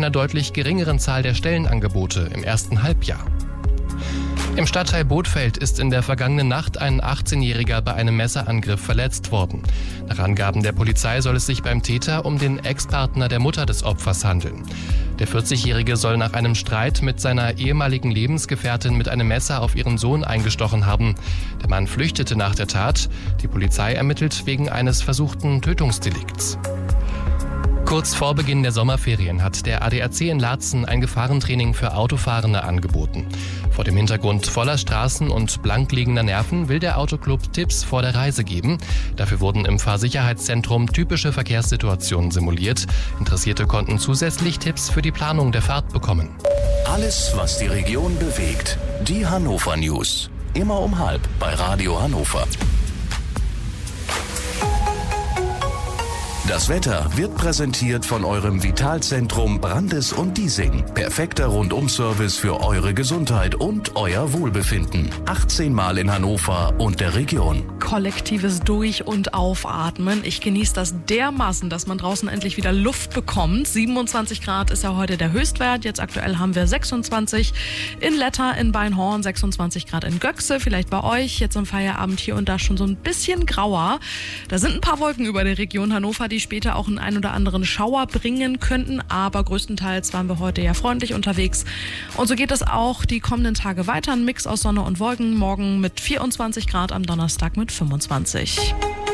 einer deutlich geringeren Zahl der Stellenangebote im ersten Halbjahr. Im Stadtteil Bothfeld ist in der vergangenen Nacht ein 18-Jähriger bei einem Messerangriff verletzt worden. Nach Angaben der Polizei soll es sich beim Täter um den Ex-Partner der Mutter des Opfers handeln. Der 40-Jährige soll nach einem Streit mit seiner ehemaligen Lebensgefährtin mit einem Messer auf ihren Sohn eingestochen haben. Der Mann flüchtete nach der Tat. Die Polizei ermittelt wegen eines versuchten Tötungsdelikts. Kurz vor Beginn der Sommerferien hat der ADAC in Laatzen ein Gefahrentraining für Autofahrende angeboten. Vor dem Hintergrund voller Straßen und blank liegender Nerven will der Autoclub Tipps vor der Reise geben. Dafür wurden im Fahrsicherheitszentrum typische Verkehrssituationen simuliert. Interessierte konnten zusätzlich Tipps für die Planung der Fahrt bekommen. Alles, was die Region bewegt. Die Hannover News. Immer um 12:30 bei Radio Hannover. Das Wetter wird präsentiert von eurem Vitalzentrum Brandes und Diesing. Perfekter Rundum-Service für eure Gesundheit und euer Wohlbefinden. 18 Mal in Hannover und der Region. Kollektives Durch- und Aufatmen. Ich genieße das dermaßen, dass man draußen endlich wieder Luft bekommt. 27 Grad ist ja heute der Höchstwert. Jetzt aktuell haben wir 26 in Letter, in Beinhorn, 26 Grad in Göxe. Vielleicht bei euch jetzt im Feierabend hier und da schon so ein bisschen grauer. Da sind ein paar Wolken über der Region Hannover, die später auch einen oder anderen Schauer bringen könnten, aber größtenteils waren wir heute ja freundlich unterwegs. Und so geht es auch die kommenden Tage weiter. Ein Mix aus Sonne und Wolken. Morgen mit 24 Grad, am Donnerstag mit 25.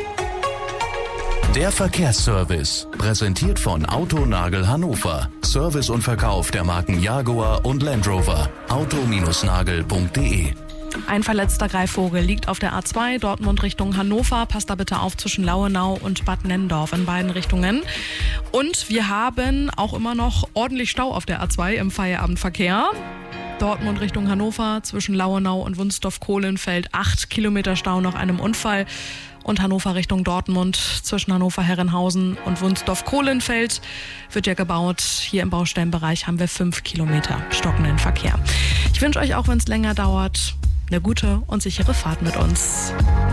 Der Verkehrsservice, präsentiert von Autonagel Hannover. Service und Verkauf der Marken Jaguar und Land Rover. auto-nagel.de. Ein verletzter Greifvogel liegt auf der A2 Dortmund Richtung Hannover. Passt da bitte auf zwischen Lauenau und Bad Nenndorf in beiden Richtungen. Und wir haben auch immer noch ordentlich Stau auf der A2 im Feierabendverkehr. Dortmund Richtung Hannover zwischen Lauenau und Wunsdorf-Kohlenfeld. 8 Kilometer Stau nach einem Unfall. Und Hannover Richtung Dortmund zwischen Hannover-Herrenhausen und Wunsdorf-Kohlenfeld wird ja gebaut. Hier im Baustellenbereich haben wir 5 Kilometer stockenden Verkehr. Ich wünsche euch auch, wenn es länger dauert, eine gute und sichere Fahrt mit uns.